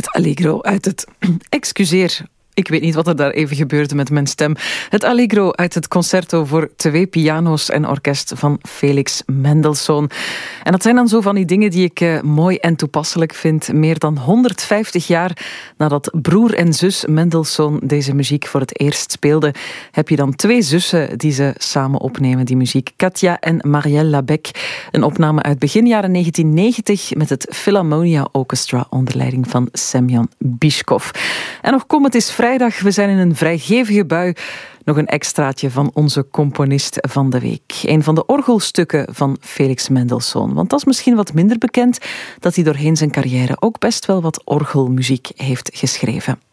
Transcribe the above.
Het Allegro uit het... Excuseer, ik weet niet wat er daar even gebeurde met mijn stem. Het Allegro uit het concerto voor 2 piano's en orkest van Felix Mendelssohn. En dat zijn dan zo van die dingen die ik mooi en toepasselijk vind. Meer dan 150 jaar nadat broer en zus Mendelssohn deze muziek voor het eerst speelden, heb je dan 2 zussen die ze samen opnemen, die muziek. Katja en Marielle Labec. Een opname uit begin jaren 1990 met het Philharmonia Orchestra onder leiding van Semyon Bychkov. En nog kom, het is vrijdag, we zijn in een vrijgevige bui. Nog een extraatje van onze componist van de week. Een van de orgelstukken van Felix Mendelssohn. Want dat is misschien wat minder bekend, dat hij doorheen zijn carrière ook best wel wat orgelmuziek heeft geschreven.